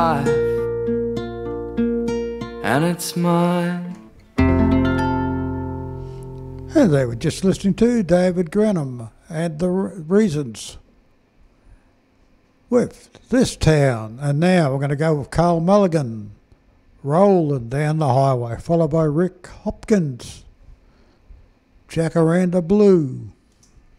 and it's mine. And they were just listening to David Granham and the Reasons with This Town. And now we're going to go with Carl Mulligan, Rolling Down the Highway, followed by Rick Hopkins, Jacaranda Blue.